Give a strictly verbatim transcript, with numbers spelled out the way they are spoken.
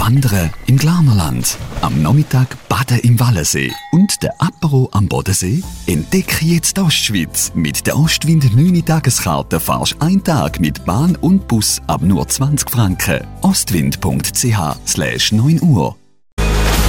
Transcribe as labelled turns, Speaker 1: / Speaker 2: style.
Speaker 1: Wandern im Glarnerland, am Nachmittag baden im Wallensee und der Apero am Bodensee? Entdecke jetzt die Ostschweiz. Mit der Ostwind neun Tageskarte fahrst einen Tag mit Bahn und Bus ab nur zwanzig Franken. ostwind punkt c h slash neun Uhr